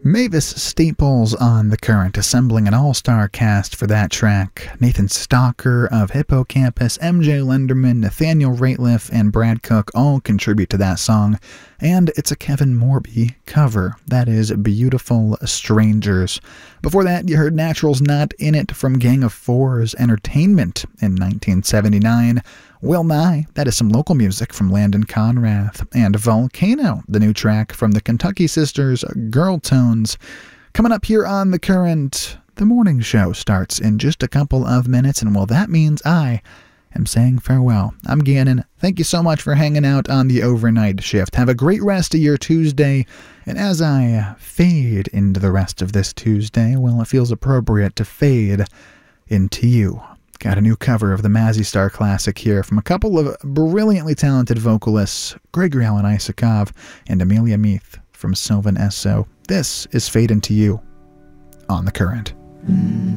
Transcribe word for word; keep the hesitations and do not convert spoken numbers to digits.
Mavis Staples on The Current, assembling an all-star cast for that track. Nathan Stalker of Hippocampus, M J Lenderman, Nathaniel Rateliff, and Brad Cook all contribute to that song, and it's a Kevin Morby cover. That is Beautiful Strangers. Before that, you heard Natural's Not In It from Gang of Four's Entertainment in nineteen seventy-nine. Will Nye, that is some local music from Landon Conrath, and Volcano, the new track from the Kentucky Sisters, Girl Tones. Coming up here on The Current, the morning show starts in just a couple of minutes, and well, that means I am saying farewell. I'm Gannon. Thank you so much for hanging out on the overnight shift. Have a great rest of your Tuesday, and as I fade into the rest of this Tuesday, well, it feels appropriate to fade into you. Got a new cover of the Mazzy Star classic here from a couple of brilliantly talented vocalists, Gregory Alan Isakov and Amelia Meath from Sylvan Esso. This is Fade Into You on The Current.